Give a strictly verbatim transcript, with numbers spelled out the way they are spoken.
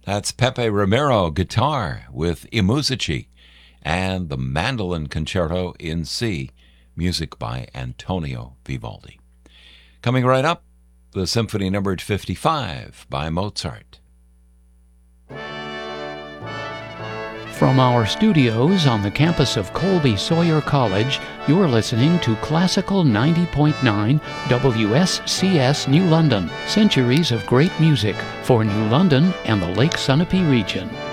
That's Pepe Romero guitar with I Musici and the Mandolin Concerto in C, music by Antonio Vivaldi. Coming right up, the Symphony Numbered fifty-five by Mozart. From our studios on the campus of Colby Sawyer College, you're listening to Classical ninety point nine W S C S New London, centuries of great music for New London and the Lake Sunapee region.